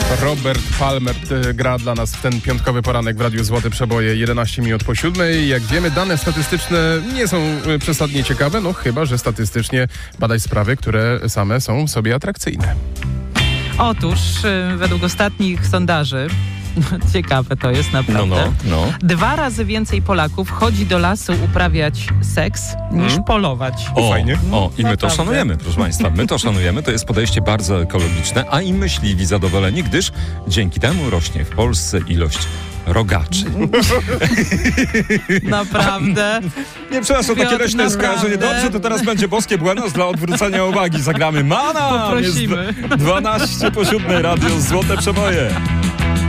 Robert Palmer gra dla nas w ten piątkowy poranek w Radiu Złote Przeboje 11 minut po 7. Jak wiemy, dane statystyczne nie są przesadnie ciekawe, no chyba że statystycznie badać sprawy, które same są sobie atrakcyjne. Otóż według ostatnich sondaży, ciekawe to jest naprawdę, 2 razy więcej Polaków chodzi do lasu uprawiać seks niż polować. Fajnie. I my to Naprawdę. szanujemy, proszę Państwa. My to szanujemy, to jest podejście bardzo ekologiczne, a i myśliwi zadowoleni, gdyż dzięki temu rośnie w Polsce ilość rogaczy. Naprawdę. Nie, przepraszam, takie Piotr, leśne skojarzenie. Dobrze, to teraz będzie boskie buenos dla odwrócenia uwagi. Zagramy Mana! Poprosimy. Jest 12 po 7, Radio Złote Przeboje.